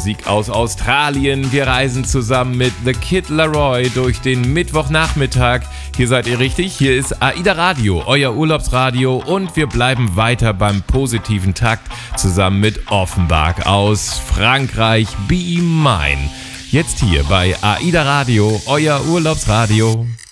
Musik aus Australien. Wir reisen zusammen mit The Kid Laroi durch den Mittwochnachmittag. Hier seid ihr richtig, hier ist AIDA Radio, euer Urlaubsradio, und wir bleiben weiter beim positiven Takt zusammen mit Offenbach aus Frankreich. Be Mine. Jetzt hier bei AIDA Radio, euer Urlaubsradio.